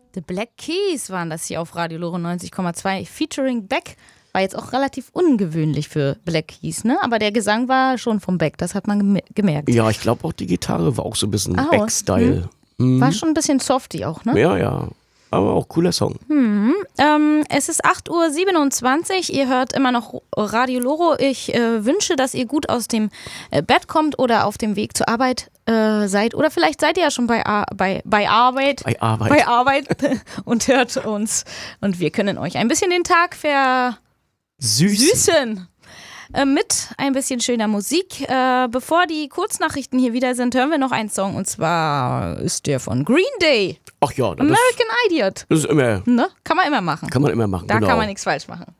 The Black Keys waren das hier auf Radio Lore 90,2 featuring Beck. War jetzt auch relativ ungewöhnlich für Black Keys, ne? Aber der Gesang war schon vom Beck, das hat man gemerkt. Ja, ich glaube auch die Gitarre war auch so ein bisschen Beck-Style. War schon ein bisschen softy auch, ne? Ja. Aber auch cooler Song. Es ist 8:27 Uhr, ihr hört immer noch Radio Loro. Ich wünsche, dass ihr gut aus dem Bett kommt oder auf dem Weg zur Arbeit seid. Oder vielleicht seid ihr ja schon bei Arbeit und hört uns. Und wir können euch ein bisschen den Tag versüßen. Mit ein bisschen schöner Musik. Bevor die Kurznachrichten hier wieder sind, hören wir noch einen Song. Und zwar ist der von Green Day. Ach ja. American Idiot. Das ist immer. Ne? Kann man immer machen. Da kann man nichts falsch machen.